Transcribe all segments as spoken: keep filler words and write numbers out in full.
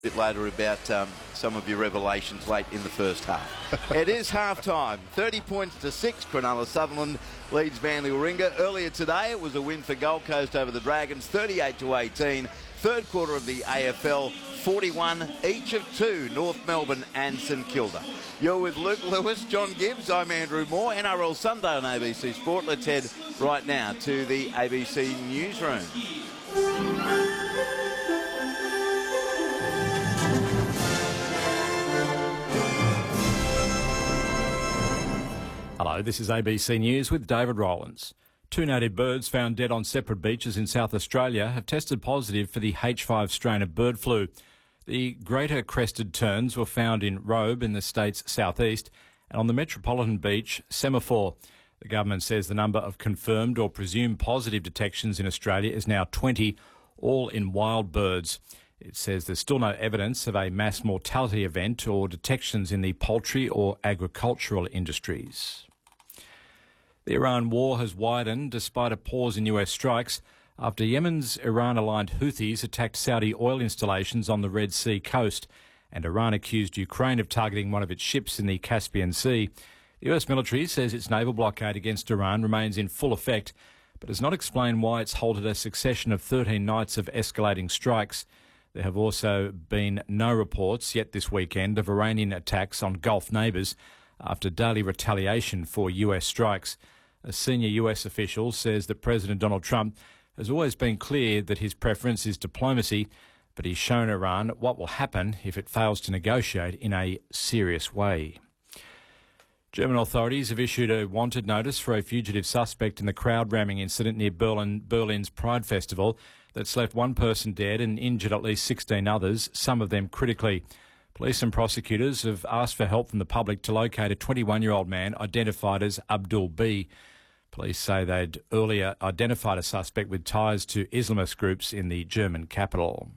bit later about um, some of your revelations late in the first half. It is half-time. thirty points to six. Cronulla Sutherland leads Manly Warringah. Earlier today, it was a win for Gold Coast over the Dragons, thirty-eight to eighteen. Third quarter of the A F L, forty-one each of two, North Melbourne and St Kilda. You're with Luke Lewis, John Gibbs, I'm Andrew Moore. N R L Sunday on A B C Sport. Let's head right now to the A B C newsroom. Hello, this is A B C News with David Rowlands. Two native birds found dead on separate beaches in South Australia have tested positive for the H five strain of bird flu. The greater crested terns were found in Robe in the state's southeast and on the metropolitan beach, Semaphore. The government says the number of confirmed or presumed positive detections in Australia is now twenty, all in wild birds. It says there's still no evidence of a mass mortality event or detections in the poultry or agricultural industries. The Iran war has widened despite a pause in U S strikes after Yemen's Iran-aligned Houthis attacked Saudi oil installations on the Red Sea coast, and Iran accused Ukraine of targeting one of its ships in the Caspian Sea. The U S military says its naval blockade against Iran remains in full effect, but does not explain why it's halted a succession of thirteen nights of escalating strikes. There have also been no reports yet this weekend of Iranian attacks on Gulf neighbours after daily retaliation for U S strikes. A senior U S official says that President Donald Trump has always been clear that his preference is diplomacy, but he's shown Iran what will happen if it fails to negotiate in a serious way. German authorities have issued a wanted notice for a fugitive suspect in the crowd ramming incident near Berlin, Berlin's Pride Festival that's left one person dead and injured at least sixteen others, some of them critically. Police and prosecutors have asked for help from the public to locate a twenty-one-year-old man identified as Abdul B. Police say they'd earlier identified a suspect with ties to Islamist groups in the German capital.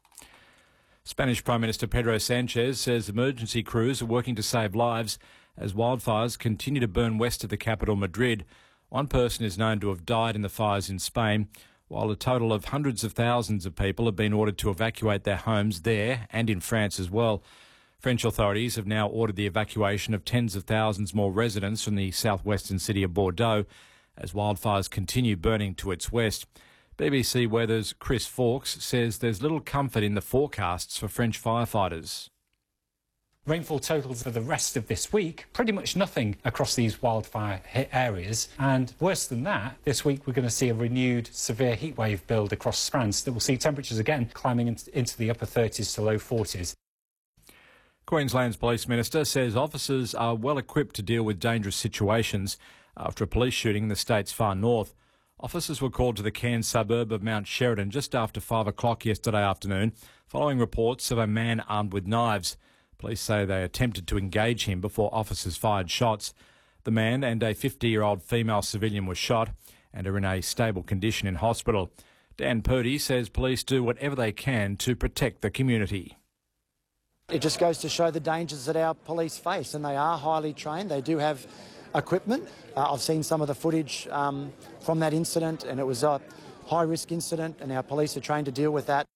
Spanish Prime Minister Pedro Sanchez says emergency crews are working to save lives as wildfires continue to burn west of the capital, Madrid. One person is known to have died in the fires in Spain, while a total of hundreds of thousands of people have been ordered to evacuate their homes there and in France as well. French authorities have now ordered the evacuation of tens of thousands more residents from the southwestern city of Bordeaux as wildfires continue burning to its west. B B C Weather's Chris Fawkes says there's little comfort in the forecasts for French firefighters. Rainfall totals for the rest of this week, pretty much nothing across these wildfire hit areas. And worse than that, this week we're going to see a renewed severe heatwave build across France that will see temperatures again climbing into the upper thirties to low forties. Queensland's Police Minister says officers are well equipped to deal with dangerous situations after a police shooting in the state's far north. Officers were called to the Cairns suburb of Mount Sheridan just after five o'clock yesterday afternoon, following reports of a man armed with knives. Police say they attempted to engage him before officers fired shots. The man and a fifty-year-old female civilian were shot and are in a stable condition in hospital. Dan Purdy says police do whatever they can to protect the community. It just goes to show the dangers that our police face, and they are highly trained. They do have equipment. Uh, I've seen some of the footage um, from that incident, and it was a high-risk incident, and our police are trained to deal with that.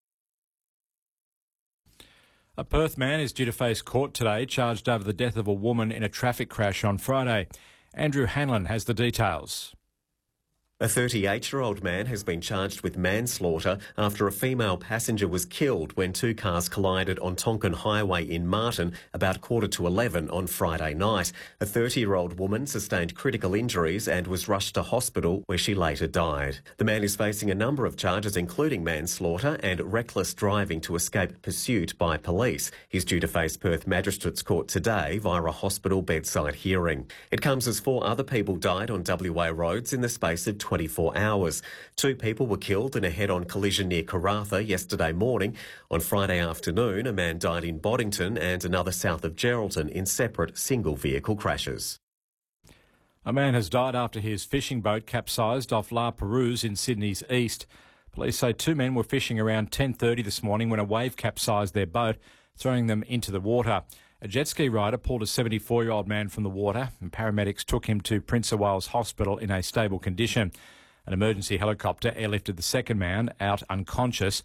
A Perth man is due to face court today, charged over the death of a woman in a traffic crash on Friday. Andrew Hanlon has the details. A thirty-eight-year-old man has been charged with manslaughter after a female passenger was killed when two cars collided on Tonkin Highway in Martin about quarter to eleven on Friday night. A thirty-year-old woman sustained critical injuries and was rushed to hospital where she later died. The man is facing a number of charges including manslaughter and reckless driving to escape pursuit by police. He's due to face Perth Magistrates Court today via a hospital bedside hearing. It comes as four other people died on W A roads in the space of twenty-four hours. Two people were killed in a head-on collision near Karratha yesterday morning. On Friday afternoon, a man died in Boddington and another south of Geraldton in separate single-vehicle crashes. A man has died after his fishing boat capsized off La Perouse in Sydney's east. Police say two men were fishing around ten thirty this morning when a wave capsized their boat, throwing them into the water. A jet ski rider pulled a seventy-four-year-old man from the water and paramedics took him to Prince of Wales Hospital in a stable condition. An emergency helicopter airlifted the second man out unconscious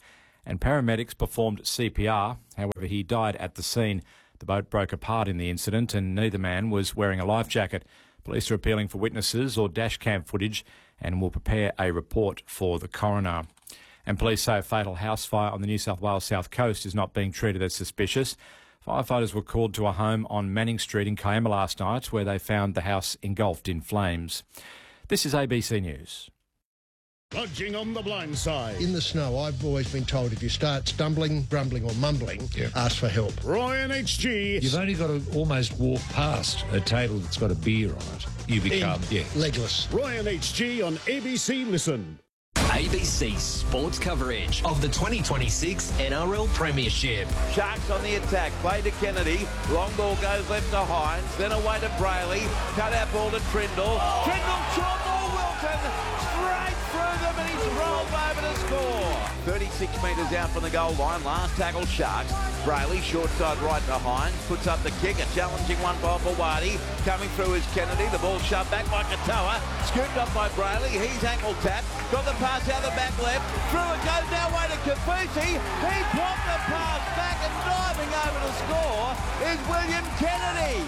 and paramedics performed C P R. However, he died at the scene. The boat broke apart in the incident and neither man was wearing a life jacket. Police are appealing for witnesses or dash cam footage and will prepare a report for the coroner. And police say a fatal house fire on the New South Wales south coast is not being treated as suspicious. Firefighters were called to a home on Manning Street in Kiama last night where they found the house engulfed in flames. This is A B C News. Lodging on the blind side. In the snow, I've always been told if you start stumbling, grumbling or mumbling, yeah. ask for help. Ryan H G. You've only got to almost walk past a table that's got a beer on it. You become, In, yeah. legless. Ryan H G on A B C Listen. A B C sports coverage of the twenty twenty-six N R L Premiership. Sharks on the attack, play to Kennedy, long ball goes left to Hines, then away to Brayley, cut out ball to Trindle, Trindle, short ball, Wilton, straight through them and he's rolled over to score. thirty-six metres out from the goal line, last tackle Sharks, Brayley, short side right to Hines, puts up the kick, a challenging one by Fawadi, coming through is Kennedy, the ball shoved back by Katoa, scooped up by Brayley, he's ankle tapped, got the pass out the back left, through it goes now way to Kafusi, he popped the pass back and diving over to score is William Kennedy.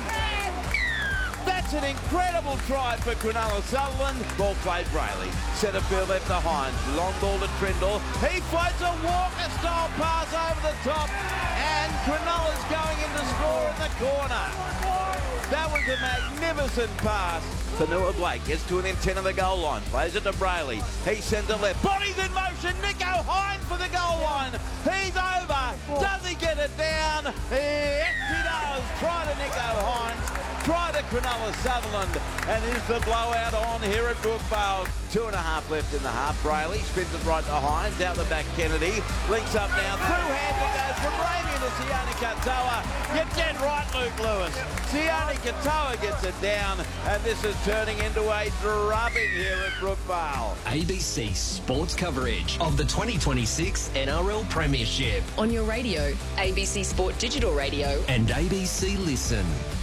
That's an incredible try for Cronulla Sutherland. Ball played Brayley. Centre field left to Hines. Long ball to Trindle. He floats a Walker-style pass over the top. And Cronulla's going in to score in the corner. That was a magnificent pass. Fanua Blake gets to an intent of the goal line. Plays it to Brayley. He sends it left. Bodies in motion. Nico Hines for the goal line. He's over. Does he get it down? Yes, he does. Try to Nico Hines. Try to Cronulla Sutherland, and is the blowout on here at Brookvale. Two and a half left in the half. Brayley spins it right to Hines, out the back Kennedy, links up now, through hands it goes from Ramey to Sione Katoa. You're dead right, Luke Lewis. Sione Katoa gets it down, and this is turning into a drubbing here at Brookvale. A B C sports coverage of the twenty twenty-six N R L Premiership. On your radio, A B C Sport Digital Radio and A B C Listen.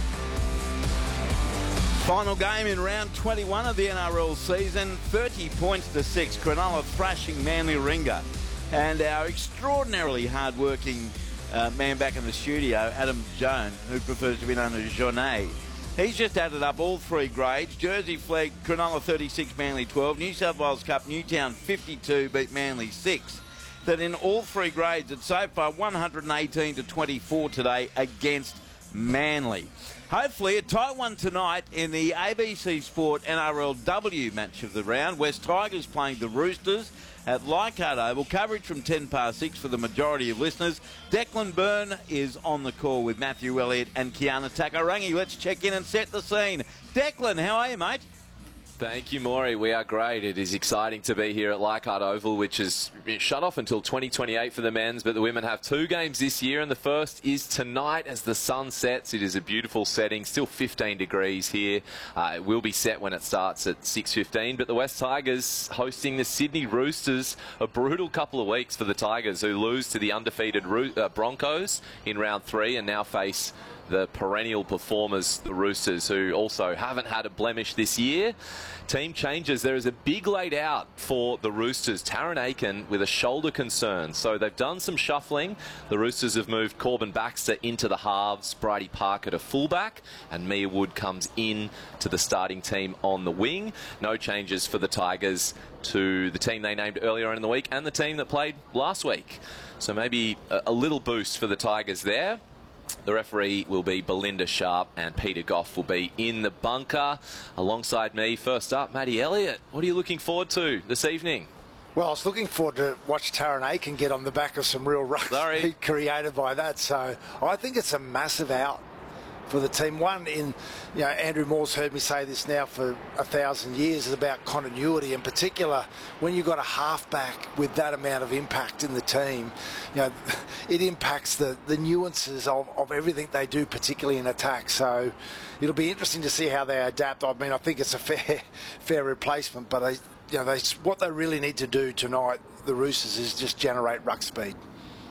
Final game in round twenty-one of the N R L season, thirty points to six. Cronulla thrashing Manly Warringah. And our extraordinarily hard-working uh, man back in the studio, Adam Jones, who prefers to be known as Jonet. He's just added up all three grades. Jersey flag, Cronulla thirty-six, Manly twelve. New South Wales Cup, Newtown fifty-two, beat Manly six. That in all three grades, it's so far one hundred eighteen to twenty-four today against Manly. Hopefully a tight one tonight in the A B C Sport N R L W match of the round. West Tigers playing the Roosters at Leichhardt Oval. Coverage from ten past six for the majority of listeners. Declan Byrne is on the call with Matthew Elliott and Kiana Takarangi. Let's check in and set the scene. Declan, how are you, mate? Thank you, Maury. We are great. It is exciting to be here at Leichhardt Oval, which is shut off until twenty twenty-eight for the men's, but the women have two games this year, and the first is tonight as the sun sets. It is a beautiful setting, still fifteen degrees here. Uh, it will be set when it starts at six fifteen, but the West Tigers hosting the Sydney Roosters. A brutal couple of weeks for the Tigers, who lose to the undefeated Ro uh, Broncos in round three and now face the perennial performers, the Roosters, who also haven't had a blemish this year. Team changes. There is a big laid out for the Roosters. Taryn Aiken with a shoulder concern. So they've done some shuffling. The Roosters have moved Corbin Baxter into the halves, Brady Parker to fullback, and Mia Wood comes in to the starting team on the wing. No changes for the Tigers to the team they named earlier in the week and the team that played last week. So maybe a, a little boost for the Tigers there. The referee will be Belinda Sharp and Peter Goff will be in the bunker. Alongside me, first up, Matty Elliott. What are you looking forward to this evening? Well, I was looking forward to watch Taryn Aiken get on the back of some real rucks created by that. So I think it's a massive out for the team. One, in, you know, Andrew Moore's heard me say this now for a thousand years, is about continuity. In particular, when you've got a halfback with that amount of impact in the team, you know, it impacts the, the nuances of, of everything they do, particularly in attack. So it'll be interesting to see how they adapt. I mean, I think it's a fair, fair replacement, but they, you know, they, what they really need to do tonight, the Roosters, is just generate ruck speed.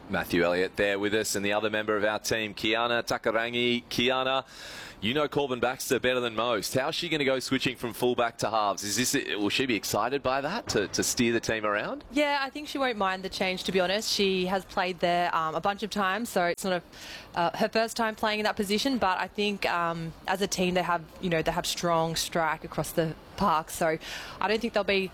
Matthew Elliott there with us, and the other member of our team, Kiana Takarangi. Kiana, you know Corbin Baxter better than most. How's she going to go switching from fullback to halves? Is this? Will she be excited by that to, to steer the team around? Yeah, I think she won't mind the change, to be honest. She has played there um, a bunch of times, so it's not a, uh, her first time playing in that position. But I think um, as a team, they have you know they have strong strike across the park, so I don't think they'll be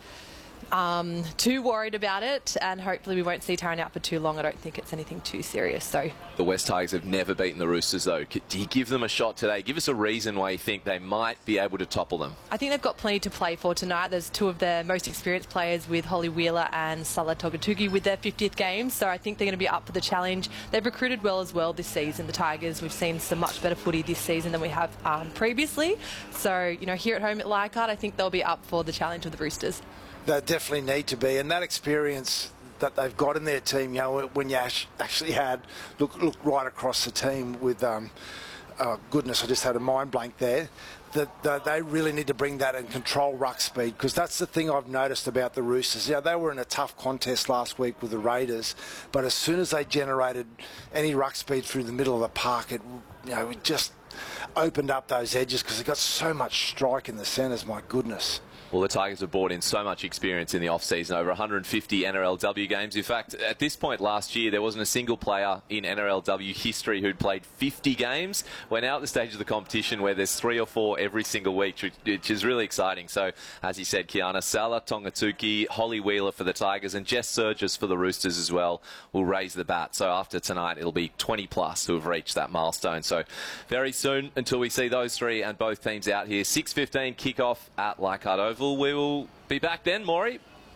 Um, too worried about it, and hopefully we won't see Taryn out for too long. I don't think it's anything too serious. So the West Tigers have never beaten the Roosters, though. Do you give them a shot today? Give us a reason why you think they might be able to topple them. I think they've got plenty to play for tonight. There's two of their most experienced players with Holly Wheeler and Salah Togatugi with their fiftieth game, so I think they're going to be up for the challenge. They've recruited well as well this season, the Tigers. We've seen some much better footy this season than we have um, previously. So, you know, here at home at Leichhardt, I think they'll be up for the challenge of the Roosters. They definitely need to be, and that experience that they've got in their team, you know, when you actually had, look, look right across the team with, um, oh goodness, I just had a mind blank there, that, that they really need to bring that and control ruck speed, because that's the thing I've noticed about the Roosters. Yeah, they were in a tough contest last week with the Raiders, but as soon as they generated any ruck speed through the middle of the park, it, you know, it just opened up those edges, because they've got so much strike in the centres, my goodness. Well, the Tigers have brought in so much experience in the off-season, over one hundred fifty N R L W games. In fact, at this point last year, there wasn't a single player in N R L W history who'd played fifty games. We're now at the stage of the competition where there's three or four every single week, which is really exciting. So, as you said, Kiana, Salah Togatugi, Holly Wheeler for the Tigers, and Jess Surgis for the Roosters as well will raise the bat. So after tonight, it'll be twenty plus who have reached that milestone. So very soon until we see those three and both teams out here. six fifteen kickoff at Leichhardt Oval. We will be back then, Maury.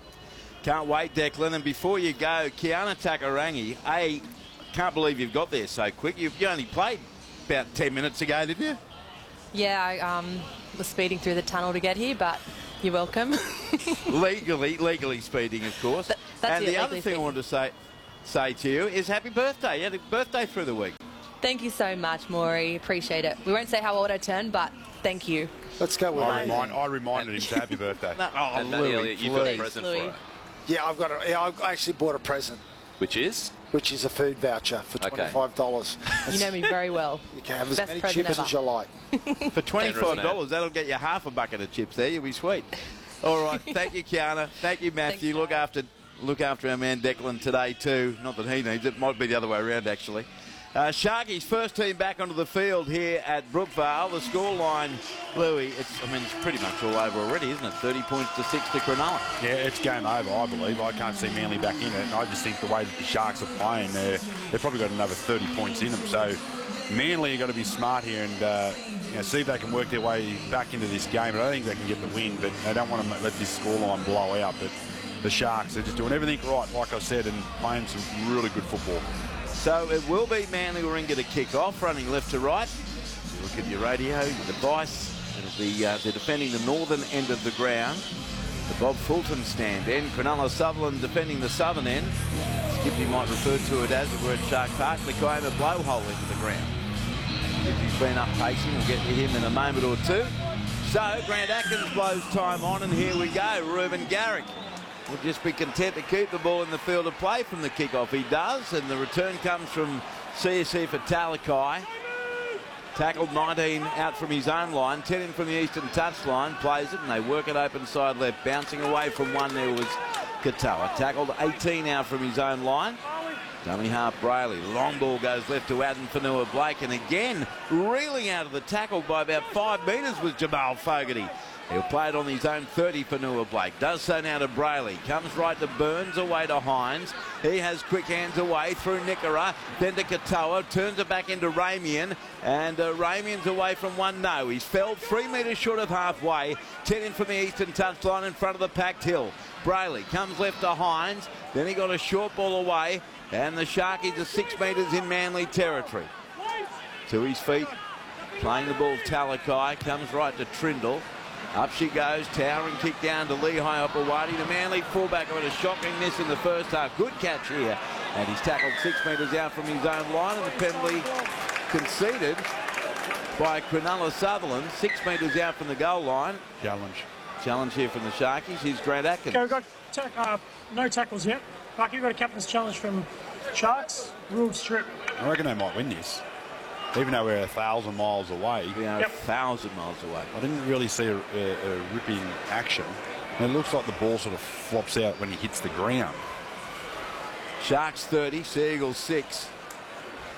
Can't wait, Declan. And before you go, Kiana Takarangi, A, can't believe you've got there so quick. You've, you only played about ten minutes ago, didn't you? Yeah, I um, was speeding through the tunnel to get here, but you're welcome. legally, legally speeding, of course. Th that's and it, the other thing speeding. I wanted to say, say to you is happy birthday. You had a birthday through the week. Thank you so much, Maury. Appreciate it. We won't say how old I turned, but thank you. Let's go with I, remind, I reminded him to happy birthday. No, oh, and Louis, Elliot, you've got a present Louis. for it. Yeah, I've got a, yeah, I actually bought a present. Which is? Which is a food voucher for twenty-five dollars. Okay. You know me very well. You can have as Best many present chips ever. as you like. For twenty-five dollars, that'll get you half a bucket of chips there. You'll be sweet. All right. Thank you, Kiana. Thank you, Matthew. Thanks, look after look after our man Declan today, too. Not that he needs it. Might be the other way around, actually. Uh, Sharkies first team back onto the field here at Brookvale. The scoreline, Louis, it's, I mean, it's pretty much all over already, isn't it? thirty points to six to Cronulla. Yeah, it's game over, I believe. I can't see Manly back in it. And I just think the way that the Sharks are playing, they're, they've probably got another thirty points in them. So Manly are going to be smart here and uh, you know, see if they can work their way back into this game. And I think they can get the win, but they don't want to let this scoreline blow out. But the Sharks are just doing everything right, like I said, and playing some really good football. So it will be Manly Warringah to kick off, running left to right. You look at your radio, your device. It'll be uh, they're defending the northern end of the ground. The Bob Fulton stand end. Cronulla Sutherland defending the southern end. Skippy might refer to it as the word Shark Park. The Kioma blowhole into the ground. Skippy's been up pacing. We'll get to him in a moment or two. So Grant Atkins blows time on, and here we go. Ruben Garrick will just be content to keep the ball in the field of play from the kickoff. He does, and the return comes from C S C for Talakai. Tackled nineteen out from his own line, ten in from the eastern touchline, plays it, and they work it open side left. Bouncing away from one there was Katoa. Tackled eighteen out from his own line. Dummy half Brayley. Long ball goes left to Adam Fanua-Blake, and again, reeling out of the tackle by about five metres was Jamal Fogarty. He'll play it on his own thirty for Fanua-Blake. Does so now to Brayley. Comes right to Burns, away to Hines. He has quick hands away through Nickera. Then to Katoa. Turns it back into Ramian. And uh, Ramian's away from one. No, he's fell three metres short of halfway. ten in from the eastern touchline in front of the packed hill. Brayley comes left to Hines. Then he got a short ball away. And the Sharkies are six metres in Manly territory. To his feet. Playing the ball, Talakai. Comes right to Trindle. Up she goes, towering kick down to Lehigh Opawati. The Manly fullback with a shocking miss in the first half. Good catch here. And he's tackled six metres out from his own line. And the penalty conceded by Cronulla Sutherland. Six metres out from the goal line. Challenge. Challenge here from the Sharkies. Here's Grant Atkins. Okay, we've got ta uh, no tackles yet. Bucky, we've got a captain's challenge from Sharks, rule strip. I reckon they might win this, even though we're a thousand miles away. We are yep. a thousand miles away. I didn't really see a, a, a ripping action. And it looks like the ball sort of flops out when he hits the ground. Sharks thirty, Sea Eagles six.